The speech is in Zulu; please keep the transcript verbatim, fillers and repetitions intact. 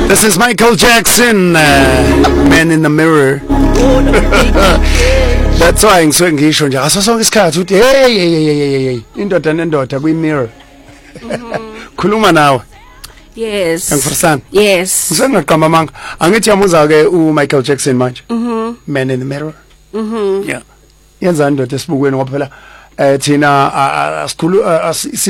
This is Michael Jackson, uh, Man in the Mirror. That's why ngisuke ngisho nje aso sonke isikhathi uthi hey hey hey hey indoda nendoda kwi mirror. Khuluma nawe. Yes. Ngifusana. Yes. Ngisengaqamba manga. Angithi yamuza ke u Michael Jackson manje. Mhm. Man in the Mirror. Mhm. Yeah. Yenza indoda esibukweni ngoba phela eh thina asikhulu